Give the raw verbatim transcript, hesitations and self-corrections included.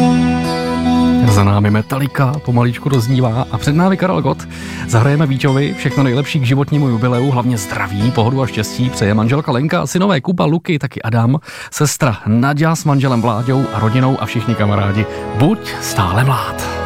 Za námi Metallica pomaličku doznívá a před námi Karel Gott. Zahrajeme Víťovi všechno nejlepší k životnímu jubileu, hlavně zdraví, pohodu a štěstí přeje manželka Lenka, synové Kuba, Luky, taky Adam, sestra Naďa s manželem Vláďou a rodinou a všichni kamarádi. Buď stále mlád.